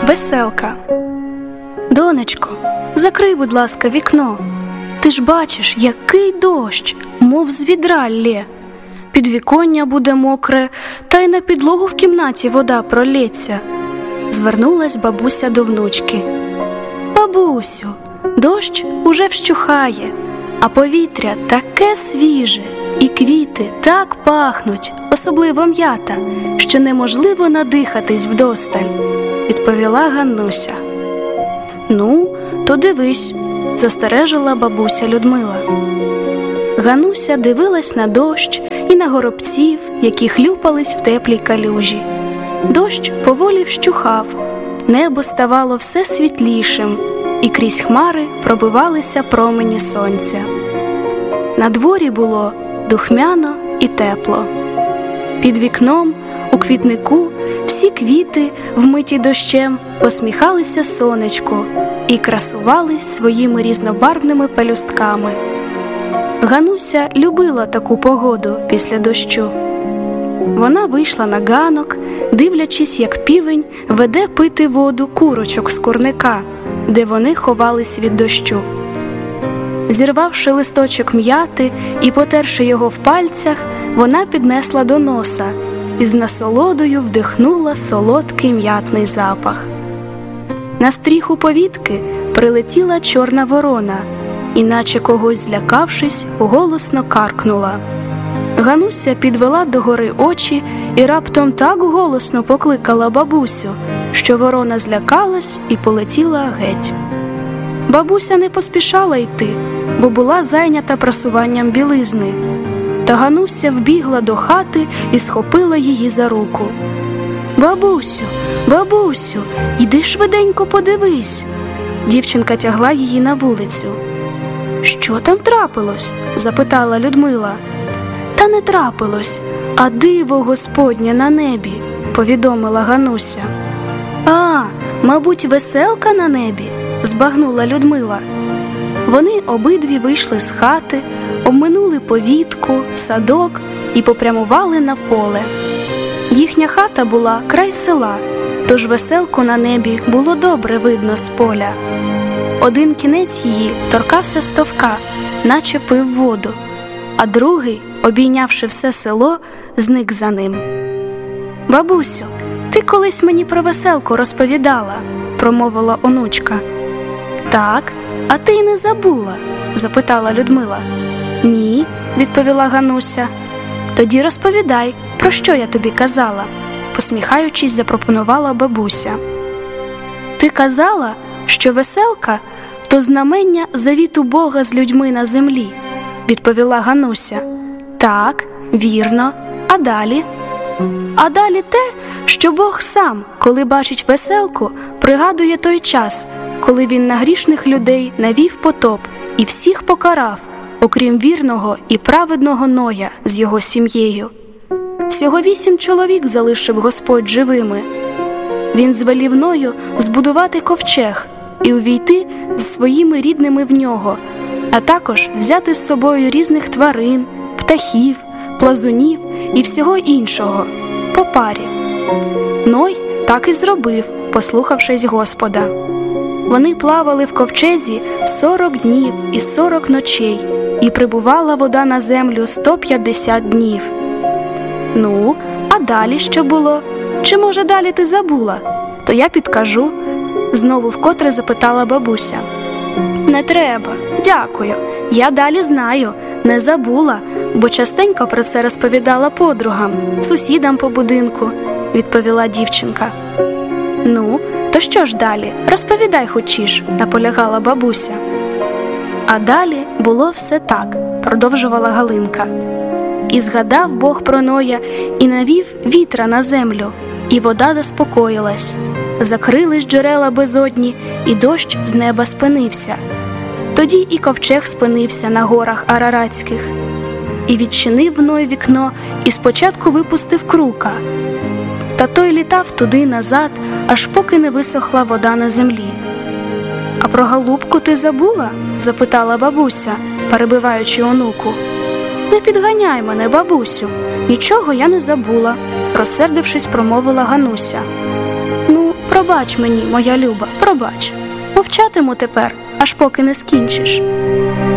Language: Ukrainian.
Веселка. Донечко, закрий, будь ласка, вікно. Ти ж бачиш, який дощ, мов з відра лє. Підвіконня буде мокре, та й на підлогу в кімнаті вода пролється. Звернулась бабуся до внучки. Бабусю, дощ уже вщухає, а повітря таке свіже, і квіти так пахнуть, особливо м'ята, що неможливо надихатись вдосталь, відповіла Ганнуся. Ну, то дивись, застережила бабуся Людмила. Ганнуся дивилась на дощ і на горобців, які хлюпались в теплій калюжі. Дощ поволі вщухав, небо ставало все світлішим, і крізь хмари пробивалися промені сонця. На дворі було духмяно і тепло. Під вікном, у квітнику, всі квіти, вмиті дощем, посміхалися сонечку і красувались своїми різнобарвними пелюстками. Ганнуся любила таку погоду після дощу. Вона вийшла на ганок, дивлячись, як півень веде пити воду курочок з курника, де вони ховались від дощу. Зірвавши листочок м'яти і потерши його в пальцях, вона піднесла до носа і з насолодою вдихнула солодкий м'ятний запах. На стріху повітки прилетіла чорна ворона і, наче когось злякавшись, голосно каркнула. Ганнуся підвела догори очі і раптом так голосно покликала бабусю, що ворона злякалась і полетіла геть. Бабуся не поспішала йти, бо була зайнята прасуванням білизни. Та Ганнуся вбігла до хати і схопила її за руку. «Бабусю, бабусю, йди швиденько подивись!» Дівчинка тягла її на вулицю. «Що там трапилось?» – запитала Людмила. «Та не трапилось, а диво Господнє на небі», – повідомила Ганнуся. «А, мабуть, веселка на небі?» – збагнула Людмила. Вони обидві вийшли з хати, обминули повітку, садок і попрямували на поле. Їхня хата була край села, тож веселку на небі було добре видно з поля. Один кінець її торкався стовка, наче пив воду, а другий, обійнявши все село, зник за ним. «Бабусю, ти колись мені про веселку розповідала», – промовила онучка. «Так, а ти й не забула?» – запитала Людмила. «Ні», – відповіла Ганнуся. «Тоді розповідай, про що я тобі казала?» – посміхаючись, запропонувала бабуся. «Ти казала, що веселка – то знамення завіту Бога з людьми на землі», – відповіла Ганнуся. «Так, вірно. А далі?» «А далі те, що Бог сам, коли бачить веселку, пригадує той час, коли він на грішних людей навів потоп і всіх покарав, окрім вірного і праведного Ноя з його сім'єю. Всього 8 чоловік залишив Господь живими. Він звелів Ною збудувати ковчег і увійти з своїми рідними в нього, а також взяти з собою різних тварин, птахів, плазунів і всього іншого, по парі. Ной так і зробив, послухавшись Господа. Вони плавали в ковчезі 40 днів і 40 ночей, і прибувала вода на землю 150 днів. Ну, а далі що було? Чи, може, далі ти забула? То я підкажу, знову вкотре запитала бабуся. Не треба, дякую, я далі знаю, не забула, бо частенько про це розповідала подругам, сусідам по будинку, відповіла дівчинка. Ну, то що ж далі? Розповідай хочеш, наполягала бабуся. А далі було все так, продовжувала Галинка. І згадав Бог про Ноя і навів вітра на землю, і вода заспокоїлась. Закрились джерела безодні, і дощ з неба спинився. Тоді і ковчег спинився на горах Араратських. І відчинив Ной вікно, і спочатку випустив крука. Та той літав туди-назад, аж поки не висохла вода на землі. «А про голубку ти забула?» – запитала бабуся, перебиваючи онуку. «Не підганяй мене, бабусю, нічого я не забула», – розсердившись, промовила Ганнуся. «Ну, про Пробач мені, моя люба, пробач. Мовчатиму тепер, аж поки не скінчиш.